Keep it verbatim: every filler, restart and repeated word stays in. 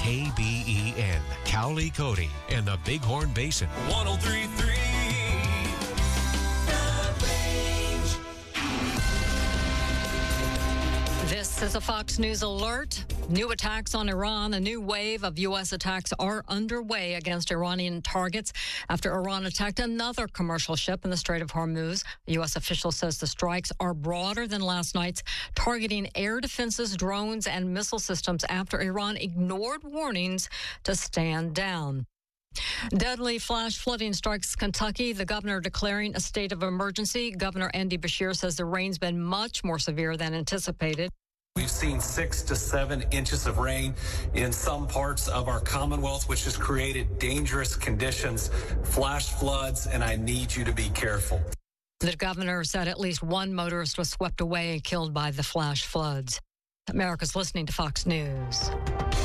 K B E N, Cowley Cody, and the Bighorn Basin. one oh three point three This is a Fox News alert. New attacks on Iran. A new wave of U S attacks are underway against Iranian targets after Iran attacked another commercial ship in the Strait of Hormuz. A U S official says the strikes are broader than last night's, targeting air defenses, drones, and missile systems after Iran ignored warnings to stand down. Deadly flash flooding strikes Kentucky, the governor declaring a state of emergency. Governor Andy Beshear says the rain's been much more severe than anticipated. We've seen six to seven inches of rain in some parts of our Commonwealth, which has created dangerous conditions, flash floods, and I need you to be careful. The governor said at least one motorist was swept away and killed by the flash floods. America's listening to Fox News.